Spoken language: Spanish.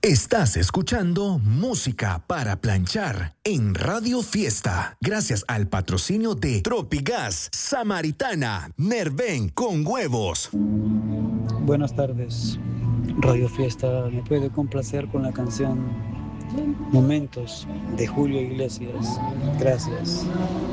Estás escuchando Música para Planchar en Radio Fiesta, gracias al patrocinio de Tropigas, Samaritana, Nerven con huevos. Buenas tardes, Radio Fiesta. ¿Me puede complacer con la canción Momentos de Julio Iglesias? Gracias.